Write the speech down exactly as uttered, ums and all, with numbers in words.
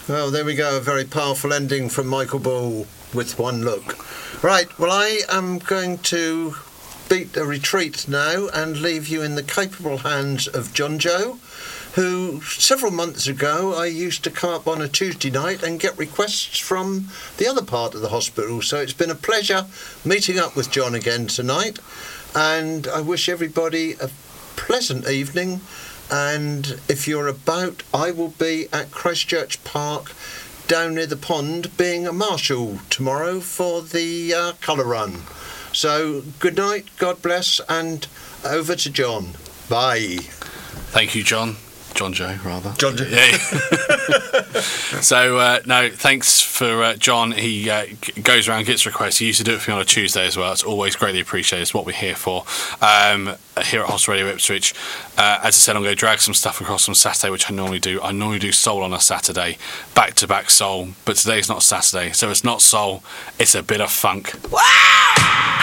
Well, there we go. A very powerful ending from Michael Ball with One Look. Right, well, I am going to beat a retreat now and leave you in the capable hands of John Joe, who several months ago I used to come up on a Tuesday night and get requests from the other part of the hospital. So it's been a pleasure meeting up with John again tonight, and I wish everybody a pleasant evening. And if you're about, I will be at Christchurch Park down near the pond being a marshal tomorrow for the uh, colour run. So good night, God bless, and over to John. Bye. Thank you, John. John Joe, rather. John Joe. Yeah. So, uh, no, thanks for uh, John. He uh, g- goes around, gets requests. He used to do it for me on a Tuesday as well. It's always greatly appreciated. It's what we're here for. Um, here at Hospital Radio Ipswich. Uh, as I said, I'm going to drag some stuff across on Saturday, which I normally do. I normally do soul on a Saturday, back-to-back soul. But today's not Saturday, so it's not soul. It's a bit of funk. Wow!